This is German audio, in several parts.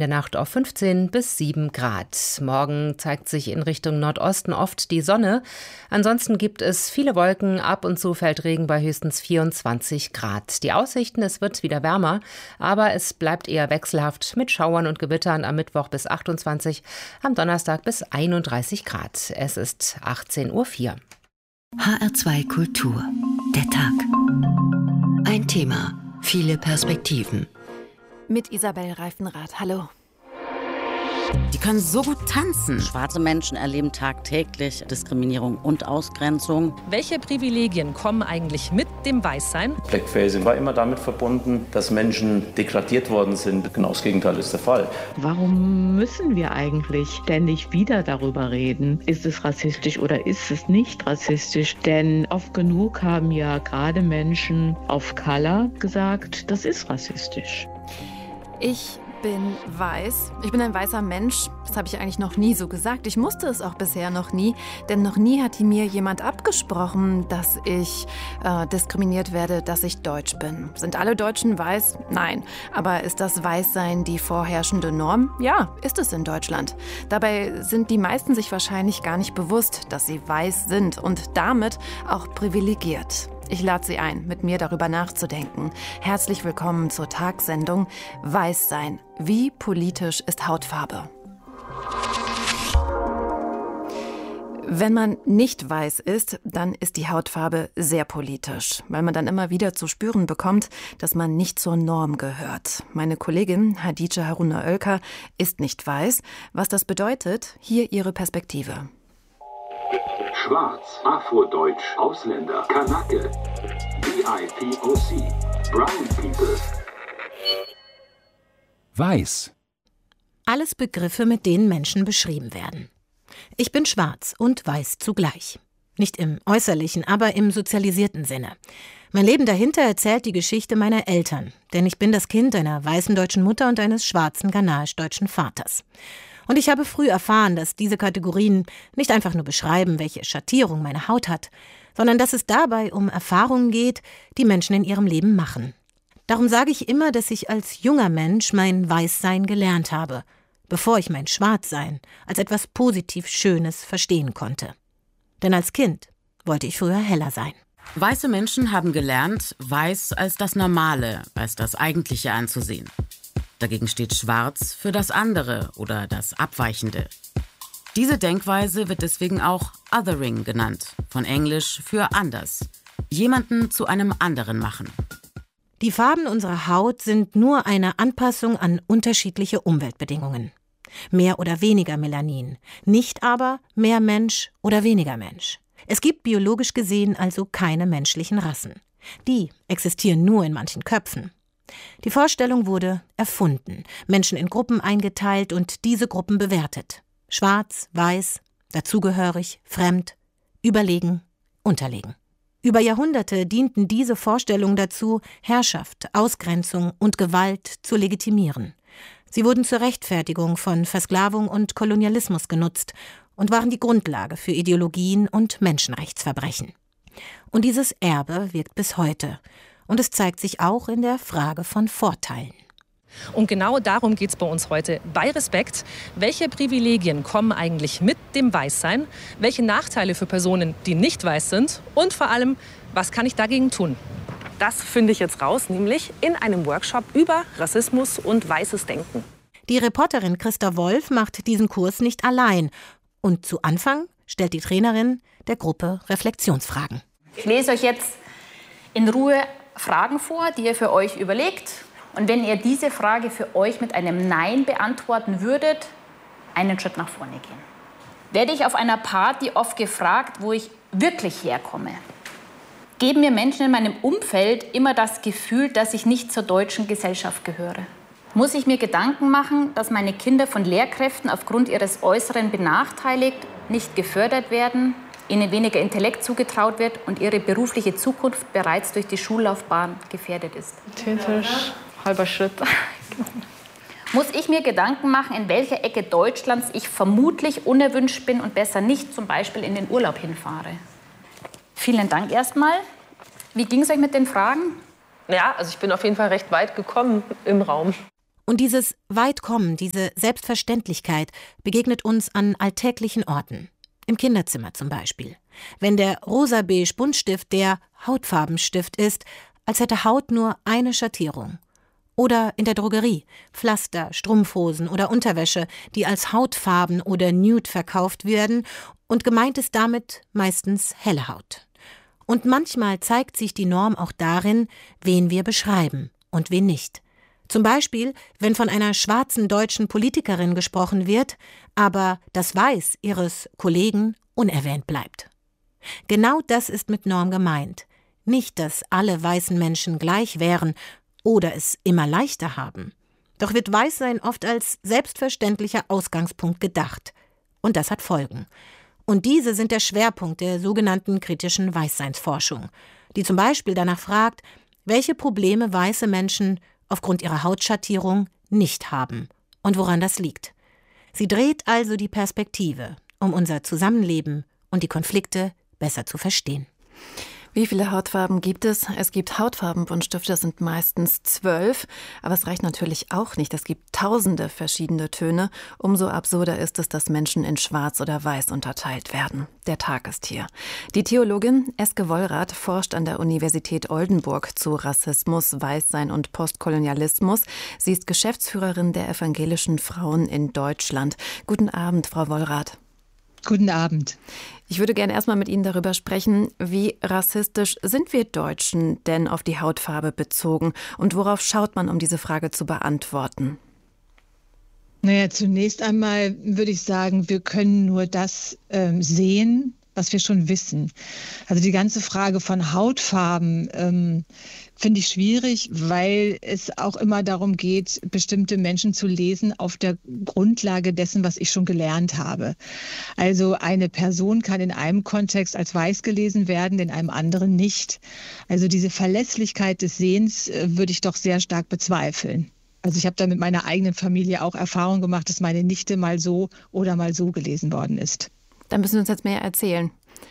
der Nacht auf 15 bis 7 Grad. Morgen zeigt sich in Richtung Nordosten oft die Sonne. Ansonsten gibt es viele Wolken, ab und zu fällt Regen bei höchstens 24 Grad. Die Aussichten, es wird wieder wärmer, aber es bleibt eher wechselhaft mit Schauern und Gewittern am Mittwoch bis 28, am Donnerstag bis 31 Grad. Es ist 18:04 Uhr. HR2 Kultur. Der Tag. Ein Thema, viele Perspektiven. Mit Isabel Reifenrath. Hallo. Die können so gut tanzen. Schwarze Menschen erleben tagtäglich Diskriminierung und Ausgrenzung. Welche Privilegien kommen eigentlich mit dem Weißsein? Blackfacing war immer damit verbunden, dass Menschen degradiert worden sind. Genau das Gegenteil ist der Fall. Warum müssen wir eigentlich ständig wieder darüber reden? Ist es rassistisch oder ist es nicht rassistisch? Denn oft genug haben ja gerade Menschen of Color gesagt, das ist rassistisch. Ich bin weiß. Ich bin ein weißer Mensch. Das habe ich eigentlich noch nie so gesagt. Ich musste es auch bisher noch nie. Denn noch nie hat mir jemand abgesprochen, dass ich diskriminiert werde, dass ich deutsch bin. Sind alle Deutschen weiß? Nein. Aber ist das Weißsein die vorherrschende Norm? Ja, ist es in Deutschland. Dabei sind die meisten sich wahrscheinlich gar nicht bewusst, dass sie weiß sind und damit auch privilegiert. Ich lade Sie ein, mit mir darüber nachzudenken. Herzlich willkommen zur Tagsendung Weißsein. Wie politisch ist Hautfarbe? Wenn man nicht weiß ist, dann ist die Hautfarbe sehr politisch, weil man dann immer wieder zu spüren bekommt, dass man nicht zur Norm gehört. Meine Kollegin Hadice Haruna Oelker ist nicht weiß. Was das bedeutet, hier ihre Perspektive. Schwarz, Afrodeutsch, Ausländer, Kanake, BIPOC, Brown People. Weiß. Alles Begriffe, mit denen Menschen beschrieben werden. Ich bin schwarz und weiß zugleich. Nicht im äußerlichen, aber im sozialisierten Sinne. Mein Leben dahinter erzählt die Geschichte meiner Eltern, denn ich bin das Kind einer weißen deutschen Mutter und eines schwarzen ghanaisch-deutschen Vaters. Und ich habe früh erfahren, dass diese Kategorien nicht einfach nur beschreiben, welche Schattierung meine Haut hat, sondern dass es dabei um Erfahrungen geht, die Menschen in ihrem Leben machen. Darum sage ich immer, dass ich als junger Mensch mein Weißsein gelernt habe, bevor ich mein Schwarzsein als etwas positiv Schönes verstehen konnte. Denn als Kind wollte ich früher heller sein. Weiße Menschen haben gelernt, weiß als das Normale, als das Eigentliche anzusehen. Dagegen steht Schwarz für das andere oder das Abweichende. Diese Denkweise wird deswegen auch Othering genannt, von Englisch für anders. Jemanden zu einem anderen machen. Die Farben unserer Haut sind nur eine Anpassung an unterschiedliche Umweltbedingungen. Mehr oder weniger Melanin, nicht aber mehr Mensch oder weniger Mensch. Es gibt biologisch gesehen also keine menschlichen Rassen. Die existieren nur in manchen Köpfen. Die Vorstellung wurde erfunden, Menschen in Gruppen eingeteilt und diese Gruppen bewertet. Schwarz, weiß, dazugehörig, fremd, überlegen, unterlegen. Über Jahrhunderte dienten diese Vorstellungen dazu, Herrschaft, Ausgrenzung und Gewalt zu legitimieren. Sie wurden zur Rechtfertigung von Versklavung und Kolonialismus genutzt und waren die Grundlage für Ideologien und Menschenrechtsverbrechen. Und dieses Erbe wirkt bis heute. Und es zeigt sich auch in der Frage von Vorteilen. Und genau darum geht es bei uns heute bei Respekt. Welche Privilegien kommen eigentlich mit dem Weißsein? Welche Nachteile für Personen, die nicht weiß sind? Und vor allem, was kann ich dagegen tun? Das finde ich jetzt raus, nämlich in einem Workshop über Rassismus und weißes Denken. Die Reporterin Christa Wolf macht diesen Kurs nicht allein. Und zu Anfang stellt die Trainerin der Gruppe Reflexionsfragen. Ich lese euch jetzt in Ruhe Fragen vor, die ihr für euch überlegt. Und wenn ihr diese Frage für euch mit einem Nein beantworten würdet, einen Schritt nach vorne gehen. Werde ich auf einer Party oft gefragt, wo ich wirklich herkomme? Geben mir Menschen in meinem Umfeld immer das Gefühl, dass ich nicht zur deutschen Gesellschaft gehöre? Muss ich mir Gedanken machen, dass meine Kinder von Lehrkräften aufgrund ihres Äußeren benachteiligt, nicht gefördert werden, ihnen weniger Intellekt zugetraut wird und ihre berufliche Zukunft bereits durch die Schullaufbahn gefährdet ist? Theoretisch halber Schritt. Muss ich mir Gedanken machen, in welcher Ecke Deutschlands ich vermutlich unerwünscht bin und besser nicht zum Beispiel in den Urlaub hinfahre? Vielen Dank erstmal. Wie ging es euch mit den Fragen? Ja, also ich bin auf jeden Fall recht weit gekommen im Raum. Und dieses Weitkommen, diese Selbstverständlichkeit begegnet uns an alltäglichen Orten. Im Kinderzimmer zum Beispiel. Wenn der rosa-beige Buntstift der Hautfarbenstift ist, als hätte Haut nur eine Schattierung. Oder in der Drogerie, Pflaster, Strumpfhosen oder Unterwäsche, die als Hautfarben oder Nude verkauft werden und gemeint ist damit meistens helle Haut. Und manchmal zeigt sich die Norm auch darin, wen wir beschreiben und wen nicht. Zum Beispiel, wenn von einer schwarzen deutschen Politikerin gesprochen wird, aber das Weiß ihres Kollegen unerwähnt bleibt. Genau das ist mit Norm gemeint. Nicht, dass alle weißen Menschen gleich wären oder es immer leichter haben. Doch wird Weißsein oft als selbstverständlicher Ausgangspunkt gedacht. Und das hat Folgen. Und diese sind der Schwerpunkt der sogenannten kritischen Weißseinsforschung, die zum Beispiel danach fragt, welche Probleme weiße Menschen aufgrund ihrer Hautschattierung nicht haben und woran das liegt. Sie dreht also die Perspektive, um unser Zusammenleben und die Konflikte besser zu verstehen. Wie viele Hautfarben gibt es? Es gibt Hautfarbenbuntstifte, das sind meistens 12. Aber es reicht natürlich auch nicht. Es gibt tausende verschiedene Töne. Umso absurder ist es, dass Menschen in Schwarz oder Weiß unterteilt werden. Der Tag ist hier. Die Theologin Eske Wollrath forscht an der Universität Oldenburg zu Rassismus, Weißsein und Postkolonialismus. Sie ist Geschäftsführerin der Evangelischen Frauen in Deutschland. Guten Abend, Frau Wollrath. Guten Abend. Ich würde gerne erstmal mit Ihnen darüber sprechen, wie rassistisch sind wir Deutschen denn auf die Hautfarbe bezogen und worauf schaut man, um diese Frage zu beantworten? Naja, zunächst einmal würde ich sagen, wir können nur das sehen, was wir schon wissen. Also die ganze Frage von Hautfarben finde ich schwierig, weil es auch immer darum geht, bestimmte Menschen zu lesen auf der Grundlage dessen, was ich schon gelernt habe. Also eine Person kann in einem Kontext als weiß gelesen werden, in einem anderen nicht. Also diese Verlässlichkeit des Sehens würde ich doch sehr stark bezweifeln. Also ich habe da mit meiner eigenen Familie auch Erfahrung gemacht, dass meine Nichte mal so oder mal so gelesen worden ist. Da müssen Sie uns jetzt mehr erzählen.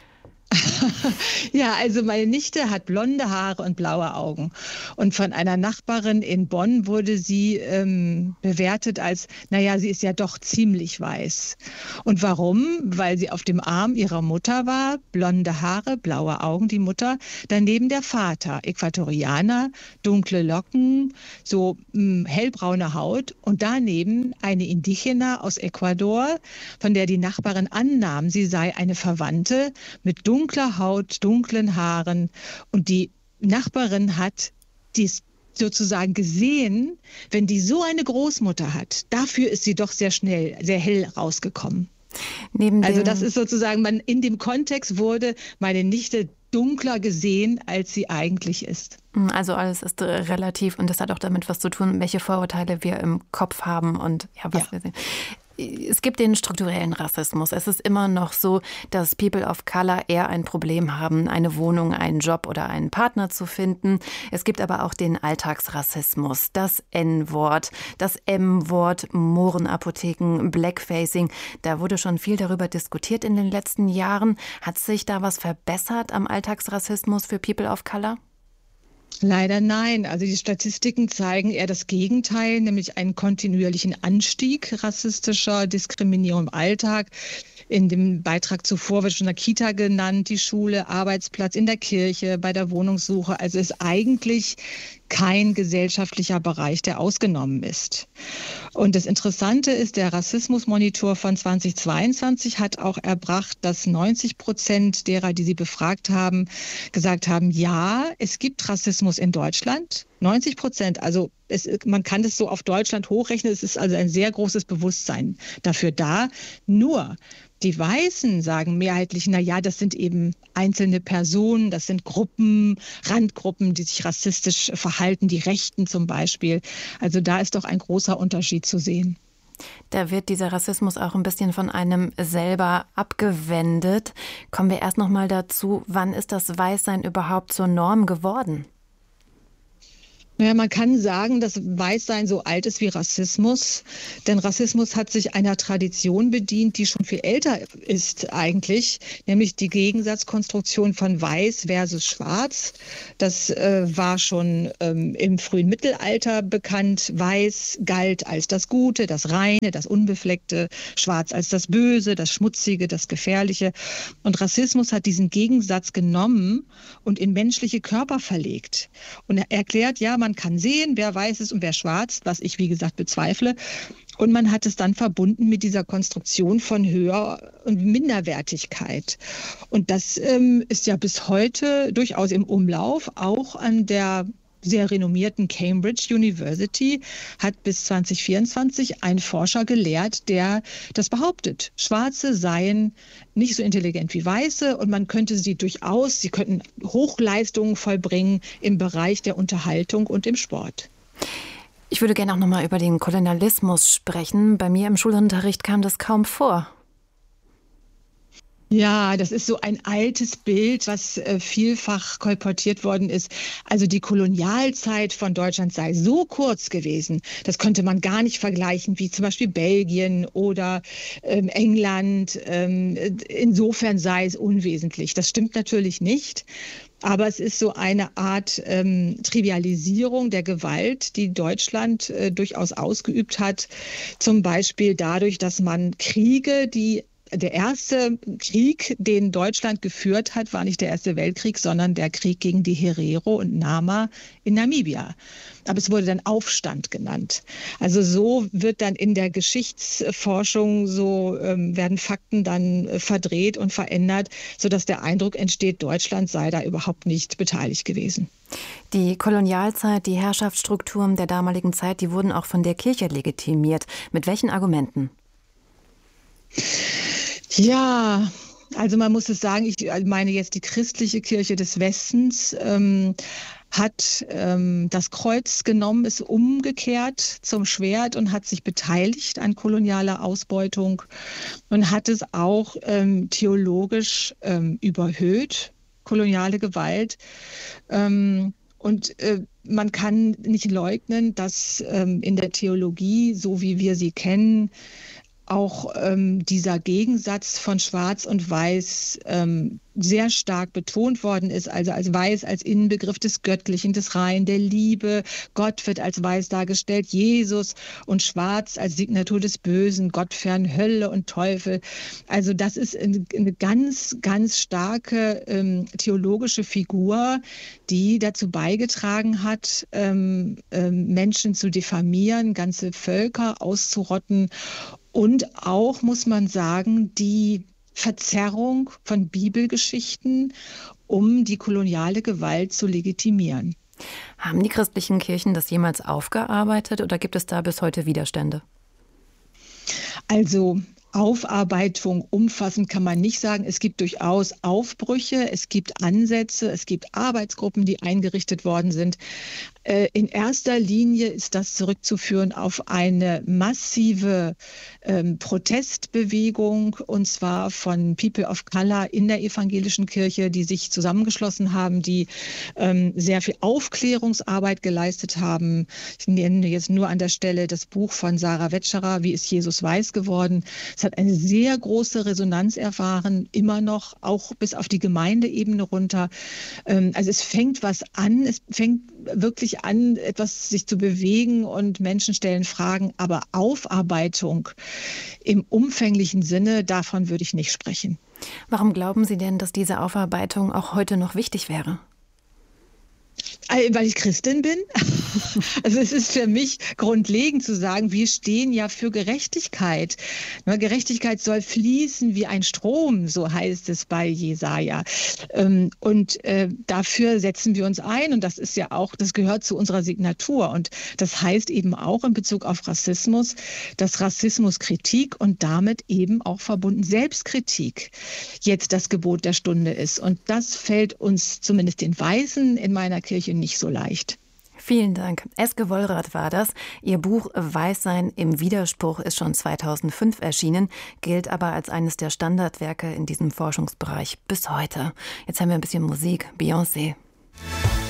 Ja, also meine Nichte hat blonde Haare und blaue Augen. Und von einer Nachbarin in Bonn wurde sie bewertet als, naja, sie ist ja doch ziemlich weiß. Und warum? Weil sie auf dem Arm ihrer Mutter war, blonde Haare, blaue Augen, die Mutter. Daneben der Vater, Äquatorianer, dunkle Locken, so hellbraune Haut. Und daneben eine Indigena aus Ecuador, von der die Nachbarin annahm, sie sei eine Verwandte mit dunkler Haut, dunklen Haaren. Und die Nachbarin hat dies sozusagen gesehen, wenn die so eine Großmutter hat. Dafür ist sie doch sehr schnell, sehr hell rausgekommen. Also das ist sozusagen, in dem Kontext wurde meine Nichte dunkler gesehen, als sie eigentlich ist. Also alles ist relativ und das hat auch damit was zu tun, welche Vorurteile wir im Kopf haben und was wir sehen. Es gibt den strukturellen Rassismus. Es ist immer noch so, dass People of Color eher ein Problem haben, eine Wohnung, einen Job oder einen Partner zu finden. Es gibt aber auch den Alltagsrassismus, das N-Wort, das M-Wort, Mohrenapotheken, Blackfacing. Da wurde schon viel darüber diskutiert in den letzten Jahren. Hat sich da was verbessert am Alltagsrassismus für People of Color? Leider nein. Also die Statistiken zeigen eher das Gegenteil, nämlich einen kontinuierlichen Anstieg rassistischer Diskriminierung im Alltag. In dem Beitrag zuvor wird schon der Kita genannt, die Schule, Arbeitsplatz, in der Kirche, bei der Wohnungssuche. Also ist eigentlich kein gesellschaftlicher Bereich, der ausgenommen ist. Und das Interessante ist, der Rassismusmonitor von 2022 hat auch erbracht, dass 90% derer, die sie befragt haben, gesagt haben, ja, es gibt Rassismus in Deutschland. 90%, also man kann das so auf Deutschland hochrechnen, es ist also ein sehr großes Bewusstsein dafür da. Nur die Weißen sagen mehrheitlich, na ja, das sind eben einzelne Personen, das sind Gruppen, Randgruppen, die sich rassistisch verhalten, die Rechten zum Beispiel. Also da ist doch ein großer Unterschied zu sehen. Da wird dieser Rassismus auch ein bisschen von einem selber abgewendet. Kommen wir erst noch mal dazu, wann ist das Weißsein überhaupt zur Norm geworden? Naja, man kann sagen, dass Weißsein so alt ist wie Rassismus. Denn Rassismus hat sich einer Tradition bedient, die schon viel älter ist eigentlich. Nämlich die Gegensatzkonstruktion von Weiß versus Schwarz. Das war schon im frühen Mittelalter bekannt. Weiß galt als das Gute, das Reine, das Unbefleckte. Schwarz als das Böse, das Schmutzige, das Gefährliche. Und Rassismus hat diesen Gegensatz genommen und in menschliche Körper verlegt. Und er erklärt, ja, man kann sehen, wer weiß ist und wer schwarz, was ich, wie gesagt, bezweifle. Und man hat es dann verbunden mit dieser Konstruktion von Höher- und Minderwertigkeit. Und das ist ja bis heute durchaus im Umlauf. Auch an der sehr renommierten Cambridge University hat bis 2024 ein Forscher gelehrt, der das behauptet. Schwarze seien nicht so intelligent wie Weiße und man könnte sie könnten Hochleistungen vollbringen im Bereich der Unterhaltung und im Sport. Ich würde gerne auch noch mal über den Kolonialismus sprechen. Bei mir im Schulunterricht kam das kaum vor. Ja, das ist so ein altes Bild, was vielfach kolportiert worden ist. Also die Kolonialzeit von Deutschland sei so kurz gewesen, das könnte man gar nicht vergleichen, wie zum Beispiel Belgien oder England. Insofern sei es unwesentlich. Das stimmt natürlich nicht. Aber es ist so eine Art Trivialisierung der Gewalt, die Deutschland durchaus ausgeübt hat. Zum Beispiel dadurch, dass man Kriege, der erste Krieg, den Deutschland geführt hat, war nicht der Erste Weltkrieg, sondern der Krieg gegen die Herero und Nama in Namibia. Aber es wurde dann Aufstand genannt. Also so wird dann in der Geschichtsforschung werden Fakten dann verdreht und verändert, sodass der Eindruck entsteht, Deutschland sei da überhaupt nicht beteiligt gewesen. Die Kolonialzeit, die Herrschaftsstrukturen der damaligen Zeit, die wurden auch von der Kirche legitimiert. Mit welchen Argumenten? Ja, also man muss es sagen, ich meine jetzt die christliche Kirche des Westens hat das Kreuz genommen, ist umgekehrt zum Schwert und hat sich beteiligt an kolonialer Ausbeutung und hat es auch theologisch überhöht, koloniale Gewalt. Und man kann nicht leugnen, dass in der Theologie, so wie wir sie kennen, auch dieser Gegensatz von Schwarz und Weiß sehr stark betont worden ist. Also als Weiß als Inbegriff des Göttlichen, des Reinen, der Liebe. Gott wird als Weiß dargestellt, Jesus, und Schwarz als Signatur des Bösen, Gottfern, Hölle und Teufel. Also das ist eine ganz, ganz starke theologische Figur, die dazu beigetragen hat, Menschen zu diffamieren, ganze Völker auszurotten. Und auch, muss man sagen, die Verzerrung von Bibelgeschichten, um die koloniale Gewalt zu legitimieren. Haben die christlichen Kirchen das jemals aufgearbeitet oder gibt es da bis heute Widerstände? Also Aufarbeitung umfassend kann man nicht sagen. Es gibt durchaus Aufbrüche, es gibt Ansätze, es gibt Arbeitsgruppen, die eingerichtet worden sind. In erster Linie ist das zurückzuführen auf eine massive Protestbewegung, und zwar von People of Color in der evangelischen Kirche, die sich zusammengeschlossen haben, die sehr viel Aufklärungsarbeit geleistet haben. Ich nenne jetzt nur an der Stelle das Buch von Sarah Wetscherer, Wie ist Jesus weiß geworden? Es hat eine sehr große Resonanz erfahren, immer noch, auch bis auf die Gemeindeebene runter. Also es fängt was an, es fängt wirklich an, etwas sich zu bewegen und Menschen stellen Fragen, aber Aufarbeitung im umfänglichen Sinne, davon würde ich nicht sprechen. Warum glauben Sie denn, dass diese Aufarbeitung auch heute noch wichtig wäre? Weil ich Christin bin. Also es ist für mich grundlegend zu sagen, wir stehen ja für Gerechtigkeit. Gerechtigkeit soll fließen wie ein Strom, so heißt es bei Jesaja. Und dafür setzen wir uns ein. Und das ist ja auch, das gehört zu unserer Signatur. Und das heißt eben auch in Bezug auf Rassismus, dass Rassismuskritik und damit eben auch verbunden Selbstkritik jetzt das Gebot der Stunde ist. Und das fällt uns, zumindest den Weißen in meiner Kirche, nicht so leicht. Vielen Dank. Eske Wollrath war das. Ihr Buch Weißsein im Widerspruch ist schon 2005 erschienen, gilt aber als eines der Standardwerke in diesem Forschungsbereich bis heute. Jetzt haben wir ein bisschen Musik. Beyoncé.